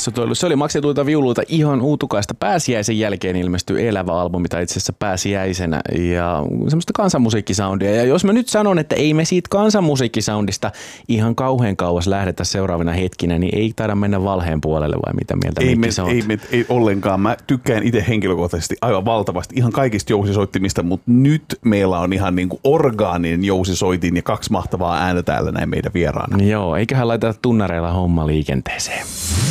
Se oli Maksetuilta viuluilta ihan uutukaista. Pääsiäisen jälkeen ilmestyi elävä albumi, tai itse asiassa pääsiäisenä, ja semmoista kansanmusiikkisoundia. Ja jos mä nyt sanon, että ei me siitä kansanmusiikkisoundista ihan kauhean kauas lähdetä seuraavina hetkinä, niin ei taida mennä valheen puolelle, vai mitä mieltä ei ollenkaan. Mä tykkään itse henkilökohtaisesti aivan valtavasti ihan kaikista jousisoittimista, mutta nyt meillä on ihan niin kuin orgaaninen jousisoitin ja 2 mahtavaa ääntä täällä näin meidän vieraana. Joo, eiköhän laiteta tunnareilla homma liikenteeseen.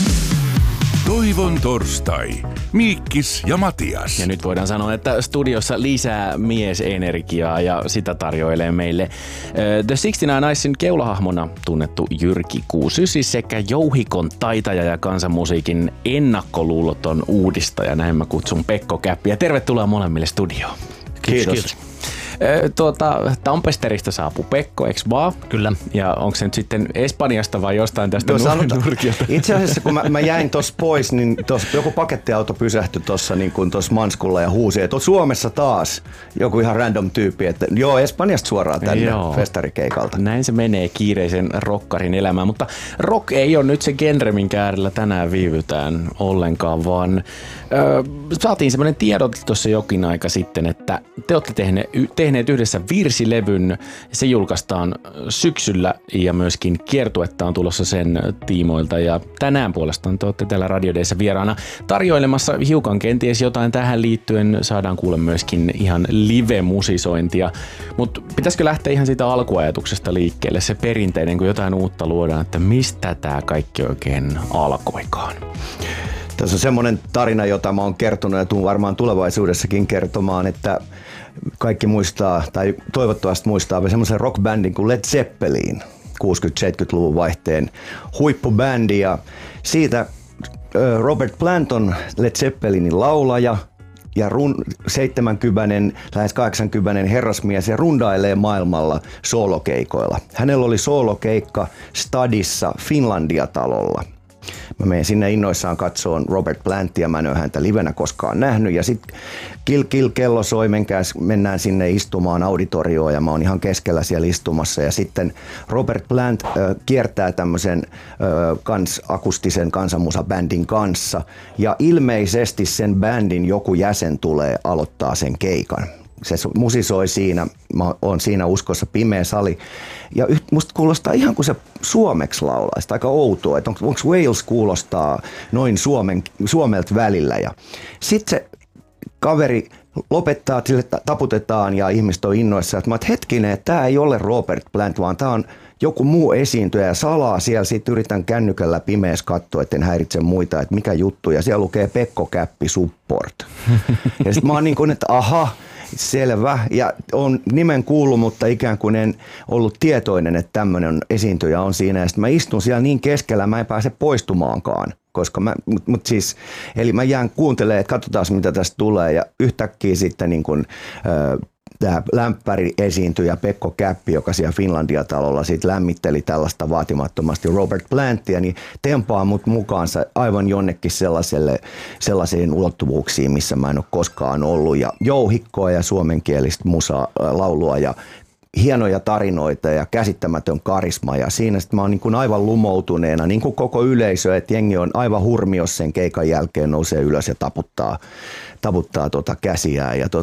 Toivon torstai. Miikkis ja Matias. Ja nyt voidaan sanoa, että studiossa lisää miesenergiaa ja sitä tarjoilee meille The 69 Nicesin keulahahmona tunnettu Jyrki Kuusysi sekä jouhikon taitaja ja kansanmusiikin ennakkoluuloton uudistaja. Näin mä kutsun Pekko Käppi. Ja tervetuloa molemmille studioon. Kiitos. Tampesterista saapuu Pekko, eks vaan? Kyllä. Ja onko se nyt sitten Espanjasta vai jostain tästä nurkilta? Itse asiassa kun mä jäin tuossa pois, niin joku pakettiauto pysähtyi tuossa niin Manskulla ja huusi, että on Suomessa taas joku ihan random tyyppi, että joo, Espanjasta suoraan tänne festarikeikalta. Näin se menee kiireisen rockarin elämään, mutta rock ei ole nyt se genre, minkä äärellä tänään viivytään ollenkaan, vaan saatiin semmoinen tiedot tuossa jokin aika sitten, että te olette tehneet yhdessä virsilevyn. Se julkaistaan syksyllä ja myöskin kiertuetta on tulossa sen tiimoilta. Ja tänään puolestaan te olette täällä Radio Dayssä vieraana tarjoilemassa hiukan kenties jotain tähän liittyen. Saadaan kuulla myöskin ihan live-musisointia. Mutta pitäisikö lähteä ihan siitä alkuajatuksesta liikkeelle, se perinteinen, kun jotain uutta luodaan, että mistä tämä kaikki oikein alkoikaan? Tässä on semmoinen tarina, jota mä oon kertonut ja tuun varmaan tulevaisuudessakin kertomaan, että kaikki muistaa, tai toivottavasti muistaa, semmoisen rockbändin kuin Led Zeppelin, 60-70-luvun vaihteen huippubändi, ja siitä Robert Plant on Led Zeppelinin laulaja ja 70, lähes 80 herrasmies ja rundailee maailmalla soolokeikoilla. Hänellä oli soolokeikka Stadissa Finlandia-talolla. Mä menen sinne innoissaan katsoon Robert Plantia, mä en ole häntä livenä koskaan nähnyt, ja sitten kello soi, mennään sinne istumaan auditorioon, ja mä oon ihan keskellä siellä istumassa, ja sitten Robert Plant kiertää tämmöisen akustisen kansanmusabändin kanssa, ja ilmeisesti sen bändin joku jäsen tulee aloittaa sen keikan. Se musisoi siinä, mä oon siinä uskossa, pimeä sali. Ja musta kuulostaa ihan kuin se suomeksi laulaisi, aika outoa, että onko Wales kuulostaa noin suomelta välillä. Ja sitten se kaveri lopettaa, sille taputetaan ja ihmiset on innoissaan, että hetkinen, että tämä ei ole Robert Plant, vaan tämä on joku muu esiintyjä ja salaa siellä. Sitten yritän kännykällä pimeässä katsoa, etten häiritse muita, että mikä juttu. Ja siellä lukee Pekko Käppi Support. Ja sitten mä oon niin kuin, että aha, selvä. Ja on nimen kuullut, mutta ikään kuin en ollut tietoinen, että tämmöinen esiintyjä on siinä. Ja sitten mä istun siellä niin keskellä, mä en pääse poistumaankaan. Koska eli mä jään kuuntelemaan, että katsotaan mitä tästä tulee. Ja yhtäkkiä sitten niin kuin, tämä lämpäri esiintyjä Pekko Käppi, joka siellä Finlandia-talolla sit lämmitteli tällaista vaatimattomasti Robert Plantia, niin tempaa mut mukaansa aivan jonnekin sellaisiin ulottuvuuksiin, missä mä en ole koskaan ollut. Ja jouhikkoa ja suomenkielistä laulua ja hienoja tarinoita ja käsittämätön karisma. Ja siinä sitten mä oon niin kuin aivan lumoutuneena, niin kuin koko yleisö, että jengi on aivan hurmios sen keikan jälkeen, nousee ylös ja taputtaa käsiään. Ja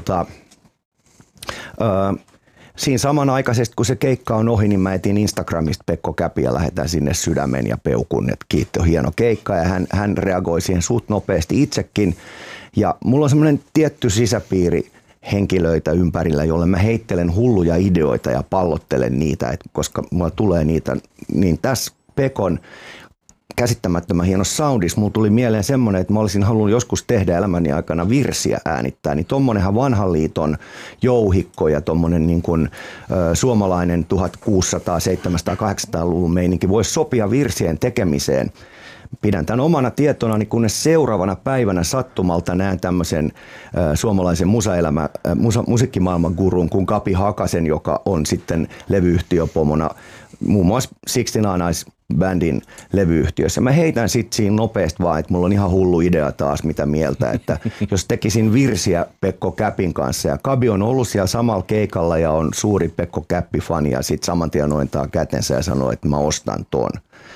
siinä samanaikaisesti, kun se keikka on ohi, niin mä etin Instagramista Pekko Käpi ja lähetän sinne sydämen ja peukun, että kiitos, hieno keikka. Ja hän reagoi siihen suht nopeasti itsekin. Ja mulla on semmoinen tietty sisäpiiri henkilöitä ympärillä, jolle mä heittelen hulluja ideoita ja pallottelen niitä, koska mulla tulee niitä. Niin tässä Pekon käsittämättömän hieno soundis. Mulla tuli mieleen semmoinen, että mä olisin halunnut joskus tehdä elämäni aikana virsiä äänittää. Niin tommonenhan vanhan liiton jouhikko ja tommonen niin kuin suomalainen 1600-, 700-, 800-luvun meininki voisi sopia virsien tekemiseen. Pidän tämän omana tietonani, kunnes seuraavana päivänä sattumalta näen tämmöisen suomalaisen musiikkimaailman gurun kuin Kapi Hakasen, joka on sitten levyyhtiöpomona muun muassa 69 bändin levyyhtiössä. Mä heitän sitten siinä nopeasti vaan, että mulla on ihan hullu idea taas mitä mieltä, että jos tekisin virsiä Pekko Käpin kanssa, ja Kabi on ollut siellä samalla keikalla ja on suuri Pekko Käppi-fani, ja sitten saman tien nointaa kätensä ja sanoo, että mä ostan ton.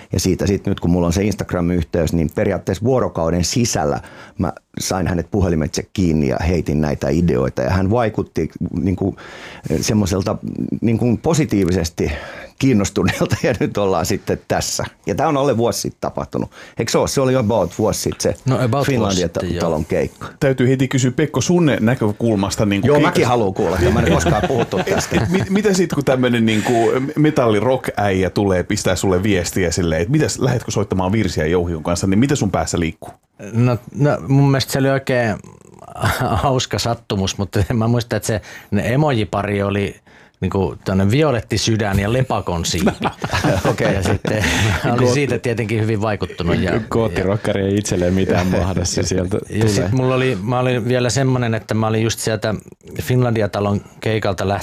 Ja siitä sitten nyt kun mulla on se Instagram-yhteys, niin periaatteessa vuorokauden sisällä mä sain hänet puhelimitse kiinni ja heitin näitä ideoita. Ja hän vaikutti niin kuin semmoiselta niin kuin positiivisesti kiinnostuneelta ja nyt ollaan sitten tässä. Ja tämä on alle vuosi sitten tapahtunut. Eikö se ole? Se oli jo about vuosi sitten se Finlandia-talon keikka. Täytyy heti kysyä Pekko sun näkökulmasta. Niin joo, mäkin haluan kuulla. Mä en koskaan puhuttu tästä. Mitä sitten kun tämmöinen niin metalli-rock-äijä tulee pistää sulle viestiä silleen, että lähdetkö soittamaan virsiä Jouhikon kanssa, niin mitä sun päässä liikkuu? No mun mielestä se oli oikein hauska sattumus, mutta mä muistan, että se emojipari oli niinku tämmöinen violetti sydän ja lepakon siipi. Okay. Ja sitten oli siitä tietenkin hyvin vaikuttunut. Koottirokkari ei itselleen mitään mahda, se sieltä tulee. Ja sitten mä olin vielä semmoinen, että mä olin just sieltä Finlandia-talon keikalta